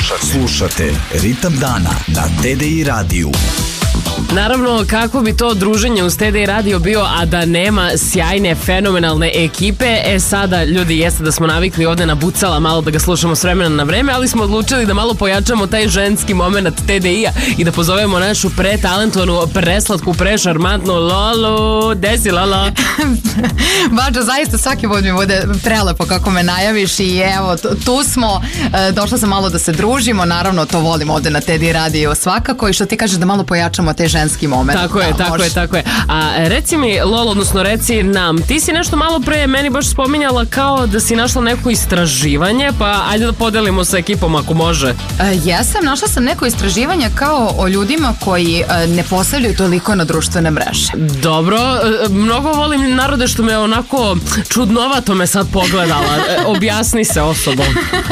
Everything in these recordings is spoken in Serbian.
Slušate Ritam dana na TDI radiju. Naravno, kako bi to druženje uz TDI radio bio, a da nema sjajne, fenomenalne ekipe. Sada, ljudi, jeste da smo navikli ovde na Bucala malo da ga slušamo s vremena na vreme, ali smo odlučili da malo pojačamo taj ženski moment TDI-a i da pozovemo našu pretalentovanu, preslatku, prešarmantnu Lolu. Desi, Lolo? Bađo, zaista svaki put mi bude prelepo kako me najaviš i evo, tu smo. Došla sam malo da se družimo, naravno to volim ovde na TDI radio svakako, i što ti kažeš da malo pojačamo te ženski moment. Tako je. A reci mi, Lolo, odnosno reci nam, ti si nešto malo pre meni baš spominjala kao da si našla neko istraživanje, pa ajde da podelimo sa ekipom ako može. Jesam, našla sam neko istraživanje kao o ljudima koji ne postavljaju toliko na društvene mreže. Dobro, mnogo volim narode što me onako čudnovato me sad pogledala. Objasni se osobom.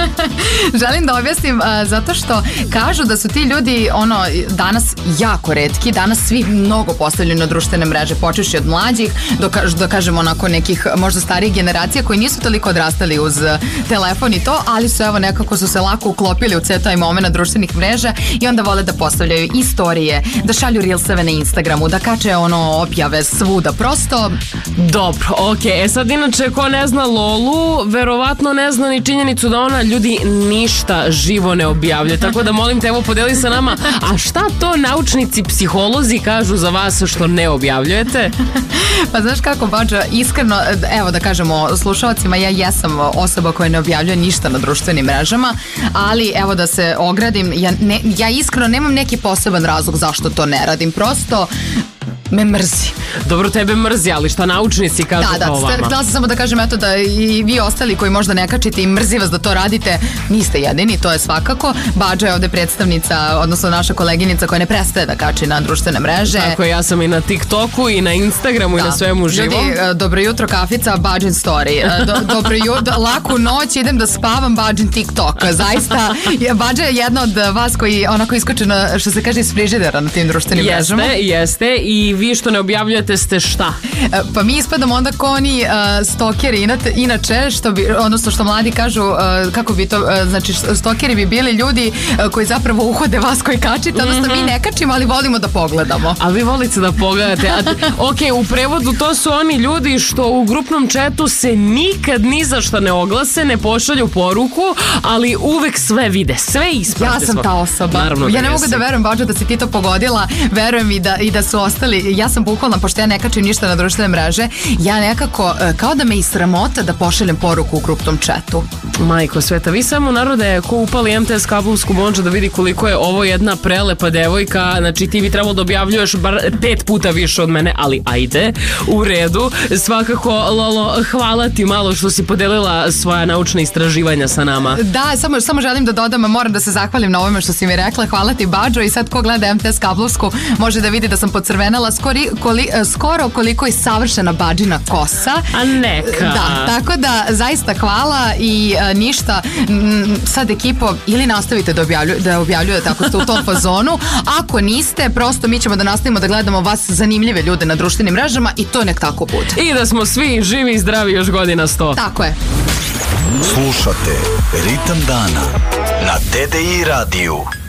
Želim da objasnim zato što kažu da su ti ljudi danas jako retki, danas svi mnogo postavljaju na društvene mreže, počeši od mlađih do kažemo onako nekih možda starijih generacija koji nisu toliko odrastali uz telefon i to, ali su evo nekako su se lako uklopili u taj moment društvenih mreža i onda vole da postavljaju istorije, da šalju reelseve na Instagramu, da kače objave svuda, prosto. Dobro, okej, sad inače ko ne zna Lolu, verovatno ne zna ni činjenicu da ona, ljudi, ništa živo ne objavljuje, tako da molim te, evo podeli sa nama, a šta to naučnici, psiholozi kažu za vas što ne objavljujete? Pa znaš kako, Bađa, iskreno, evo da kažemo slušalcima, ja jesam osoba koja ne objavljuje ništa na društvenim mrežama, ali evo da se ogradim, ja iskreno nemam neki poseban razlog zašto to ne radim, prosto me mrzi. Dobro, tebe mrzi, ali šta naučnici kažu kao vama? Htela sam samo da kažem eto da i vi ostali koji možda ne kačite i mrzi vas da to radite, niste jedini, to je svakako. Bađa je ovde predstavnica, odnosno naša koleginica koja ne prestaje da kači na društvene mreže. Tako je, ja sam i na TikToku i na Instagramu i na svemu živom. Ljudi, dobro jutro kafica, Bađin story. Dobro jutro, laku noć, idem da spavam, Bađin TikTok. Zaista, Bađa je jedna od vas koji onako iskoče na, što se kaže, iz frižidera na tim društvenim mrežama. Jeste, i vi što ne objavljujete ste šta? Pa mi ispadamo onda ko oni stokeri, inače, odnosno što mladi kažu, kako bi to, znači stokeri bi bili ljudi koji zapravo uhode vas koji kačite, odnosno mi ne kačimo, ali volimo da pogledamo. A vi volite da pogledate. Ok, u prevodu to su oni ljudi što u grupnom chatu se nikad ni za šta ne oglase, ne pošalju poruku, ali uvek sve vide, sve isprate. Ja sam ta osoba. Naravno, ja ne mogu da verujem, Bađo, da si ti to pogodila, verujem i da su ostali. Ja sam bukvalna, pošto ja ne kačim ništa na društvene mreže, ja nekako, kao da me i sramota da pošaljem poruku u grupnom chatu. Majko sveta, vi samo narode ko upali MTS kablovsku može da vidi koliko je ovo jedna prelepa devojka, znači ti bi trebalo da objavljuješ bar 5 puta više od mene, ali ajde, u redu. Svakako, Lolo, hvala ti malo što si podelila svoja naučna istraživanja sa nama. Da, samo želim da dodam, moram da se zahvalim na ovome što si mi rekla, hvala ti, Bađo, i sad ko gleda MTS kablovsku može da vidi da sam podcrvenala skoro koliko je savršena Bađina kosa. A neka. Da, tako da zaista hvala i ništa, sad ekipo, ili nastavite da objavljujete tako ste u tom fazonu, ako niste, prosto mi ćemo da nastavimo da gledamo vas zanimljive ljude na društvenim mrežama i to nek tako bude. I da smo svi živi i zdravi još godina 100. Tako je. Slušate Ritam dana na TDI radiju.